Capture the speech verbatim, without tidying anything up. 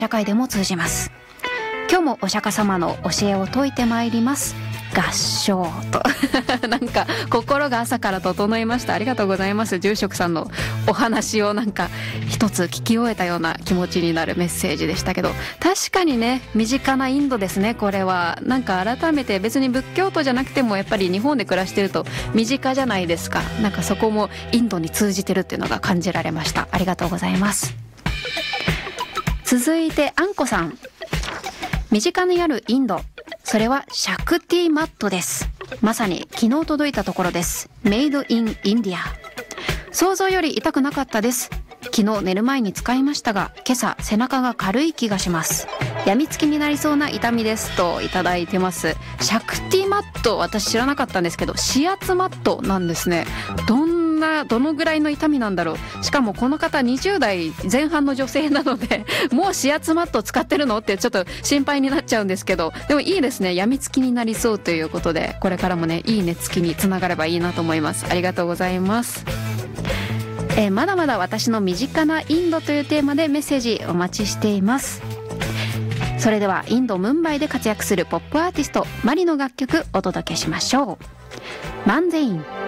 社会でも通じます。今日もお釈迦様の教えを説いてまいります。合唱となんか心が朝から整いました。ありがとうございます。住職さんのお話をなんか一つ聞き終えたような気持ちになるメッセージでしたけど、確かにね、身近なインドですね。これはなんか改めて、別に仏教徒じゃなくてもやっぱり日本で暮らしてると身近じゃないですか。なんかそこもインドに通じてるっていうのが感じられました。ありがとうございます。続いてあんこさん、身近にあるインド、それはシャクティマットです。まさに昨日届いたところです。メイドインインディア。想像より痛くなかったです。昨日寝る前に使いましたが、今朝背中が軽い気がします。病みつきになりそうな痛みですといただいてます。シャクティマット、私知らなかったんですけど、指圧マットなんですね。どんなどのぐらいの痛みなんだろう。しかもこの方にじゅう代前半の女性なのでもう指圧マット使ってるのってちょっと心配になっちゃうんですけど、でもいいですね。病みつきになりそうということで、これからもね、いい寝つきにつながればいいなと思います。ありがとうございます。えー、まだまだ私の身近なインドというテーマでメッセージお待ちしています。それではインドムンバイで活躍するポップアーティストマリの楽曲お届けしましょう。マンゼイン。